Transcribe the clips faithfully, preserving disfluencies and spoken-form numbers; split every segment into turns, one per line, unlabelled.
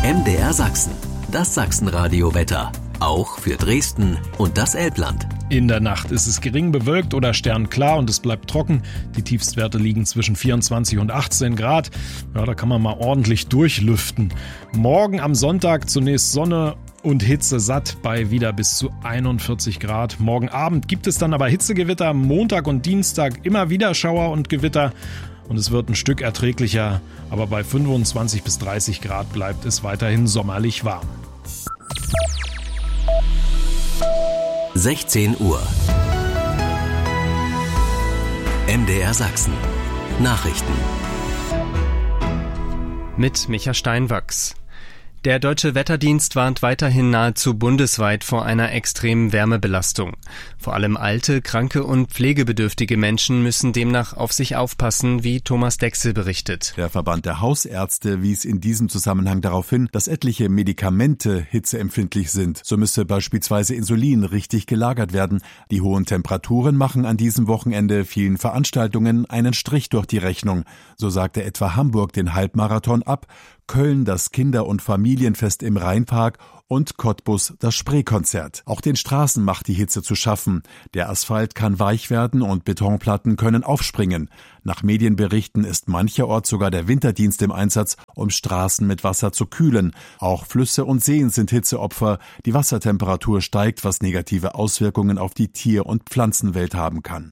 M D R Sachsen, das Sachsenradio-Wetter. Auch für Dresden und das Elbland.
In der Nacht ist es gering bewölkt oder sternklar und es bleibt trocken. Die Tiefstwerte liegen zwischen vierundzwanzig und achtzehn Grad. Ja, da kann man mal ordentlich durchlüften. Morgen am Sonntag zunächst Sonne und Hitze satt bei wieder bis zu einundvierzig Grad. Morgen Abend gibt es dann aber Hitzegewitter. Montag und Dienstag immer wieder Schauer und Gewitter. Und es wird ein Stück erträglicher. Aber bei fünfundzwanzig bis dreißig Grad bleibt es weiterhin sommerlich warm.
sechzehn Uhr. M D R Sachsen. Nachrichten.
Mit Micha Steinwachs. Der Deutsche Wetterdienst warnt weiterhin nahezu bundesweit vor einer extremen Wärmebelastung. Vor allem alte, kranke und pflegebedürftige Menschen müssen demnach auf sich aufpassen, wie Thomas Dechsel berichtet.
Der Verband der Hausärzte wies in diesem Zusammenhang darauf hin, dass etliche Medikamente hitzeempfindlich sind. So müsse beispielsweise Insulin richtig gelagert werden. Die hohen Temperaturen machen an diesem Wochenende vielen Veranstaltungen einen Strich durch die Rechnung. So sagte etwa Hamburg den Halbmarathon ab, Köln das Kinder- und Familienfest im Rheinpark und Cottbus das Spreekonzert. Auch den Straßen macht die Hitze zu schaffen. Der Asphalt kann weich werden und Betonplatten können aufspringen. Nach Medienberichten ist mancherorts sogar der Winterdienst im Einsatz, um Straßen mit Wasser zu kühlen. Auch Flüsse und Seen sind Hitzeopfer. Die Wassertemperatur steigt, was negative Auswirkungen auf die Tier- und Pflanzenwelt haben kann.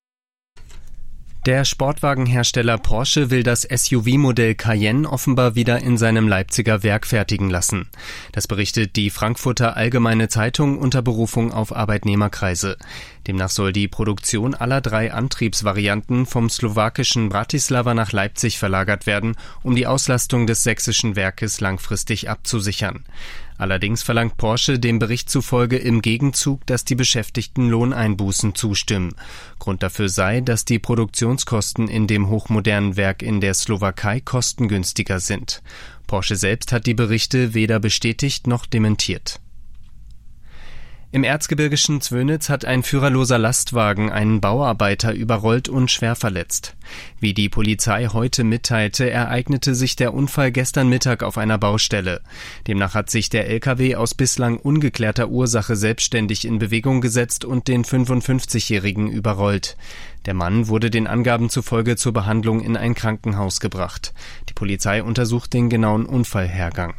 Der Sportwagenhersteller Porsche will das S U V-Modell Cayenne offenbar wieder in seinem Leipziger Werk fertigen lassen. Das berichtet die Frankfurter Allgemeine Zeitung unter Berufung auf Arbeitnehmerkreise. Demnach soll die Produktion aller drei Antriebsvarianten vom slowakischen Bratislava nach Leipzig verlagert werden, um die Auslastung des sächsischen Werkes langfristig abzusichern. Allerdings verlangt Porsche dem Bericht zufolge im Gegenzug, dass die Beschäftigten Lohneinbußen zustimmen. Grund dafür sei, dass die Produktionskosten in dem hochmodernen Werk in der Slowakei kostengünstiger sind. Porsche selbst hat die Berichte weder bestätigt noch dementiert. Im erzgebirgischen Zwönitz hat ein führerloser Lastwagen einen Bauarbeiter überrollt und schwer verletzt. Wie die Polizei heute mitteilte, ereignete sich der Unfall gestern Mittag auf einer Baustelle. Demnach hat sich der L K W aus bislang ungeklärter Ursache selbstständig in Bewegung gesetzt und den fünfundfünfzigjährigen überrollt. Der Mann wurde den Angaben zufolge zur Behandlung in ein Krankenhaus gebracht. Die Polizei untersucht den genauen Unfallhergang.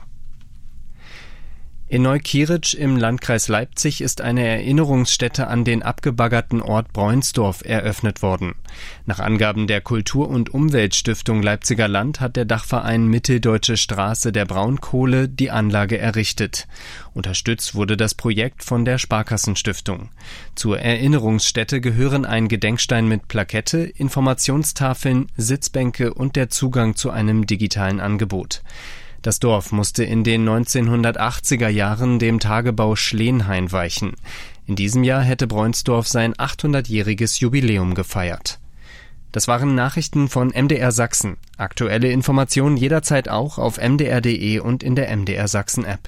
In Neukirch im Landkreis Leipzig ist eine Erinnerungsstätte an den abgebaggerten Ort Breunsdorf eröffnet worden. Nach Angaben der Kultur- und Umweltstiftung Leipziger Land hat der Dachverein Mitteldeutsche Straße der Braunkohle die Anlage errichtet. Unterstützt wurde das Projekt von der Sparkassenstiftung. Zur Erinnerungsstätte gehören ein Gedenkstein mit Plakette, Informationstafeln, Sitzbänke und der Zugang zu einem digitalen Angebot. Das Dorf musste in den neunzehnhundertachtziger Jahren dem Tagebau Schleenhain weichen. In diesem Jahr hätte Breunsdorf sein achthundertjähriges Jubiläum gefeiert. Das waren Nachrichten von M D R Sachsen. Aktuelle Informationen jederzeit auch auf m d r punkt d e und in der M D R Sachsen App.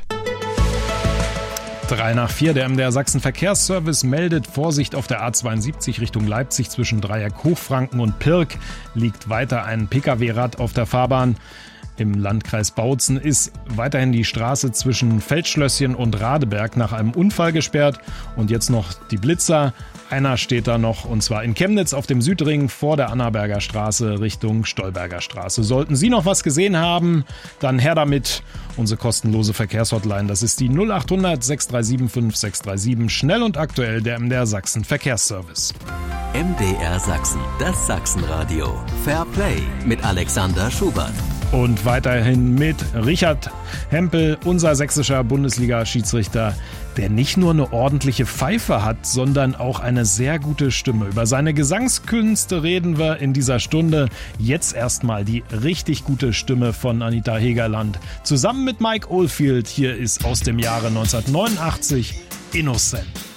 Drei nach vier, der M D R Sachsen Verkehrsservice meldet Vorsicht auf der A zweiundsiebzig Richtung Leipzig zwischen Dreieck Hochfranken und Pirk. Liegt weiter ein Pkw-Rad auf der Fahrbahn. Im Landkreis Bautzen ist weiterhin die Straße zwischen Feldschlösschen und Radeberg nach einem Unfall gesperrt. Und jetzt noch die Blitzer. Einer steht da noch, und zwar in Chemnitz auf dem Südring vor der Annaberger Straße Richtung Stolberger Straße. Sollten Sie noch was gesehen haben, dann her damit. Unsere kostenlose Verkehrshotline, das ist die null acht hundert sechs drei sieben fünf sechs drei sieben. Schnell und aktuell der M D R Sachsen Verkehrsservice.
M D R Sachsen, das Sachsenradio. Fair Play mit Alexander Schubert.
Und weiterhin mit Richard Hempel, unser sächsischer Bundesliga-Schiedsrichter, der nicht nur eine ordentliche Pfeife hat, sondern auch eine sehr gute Stimme. Über seine Gesangskünste reden wir in dieser Stunde. Jetzt erstmal die richtig gute Stimme von Anita Hegerland. Zusammen mit Mike Oldfield, hier ist aus dem Jahre neunzehnhundertneunundachtzig Innocent.